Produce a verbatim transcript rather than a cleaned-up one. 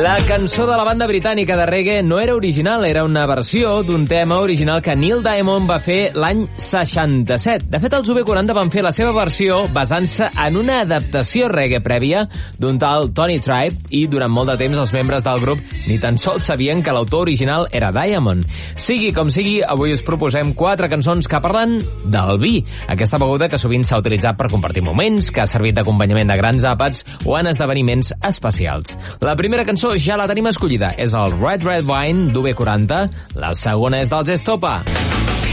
La cançó de la banda britànica de reggae no era original, era una versió d'un tema original que Neil Diamond va fer l'any seixanta-set. De fet, els U B quaranta van fer la seva versió basant-se en una adaptació reggae prèvia d'un tal Tony Tribe i durant molt de temps els membres del grup ni tan sols sabien que l'autor original era Diamond. Sigui com sigui, avui us proposem quatre cançons que parlen del vi, aquesta beguda que sovint s'ha utilitzat per compartir moments, que ha servit d'acompanyament de grans àpats o en esdeveniments especials. La primera cançó ja la tenim escollida, és el Red Red Wine d'U B quaranta, la segona és dels Estopa.